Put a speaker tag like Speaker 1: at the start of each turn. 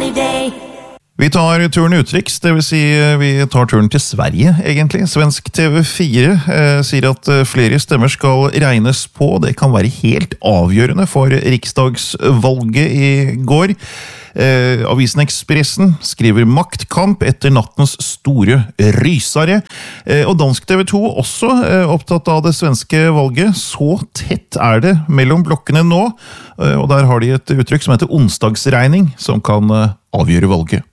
Speaker 1: holiday.
Speaker 2: Vi tar turen utenriks, det vil si vi tar turen til Sverige, egentlig. Svensk TV4 sier at flere stemmer skal regnes på. Det kan være helt avgjørende for riksdagsvalget i går. Avisen Expressen skriver maktkamp etter nattens store rysare. Og dansk TV2 også opptatt av det svenske valget. Så tett er det mellom blokkene nå. Og der har de et uttrykk som heter onsdagsregning, som kan avgjøre valget.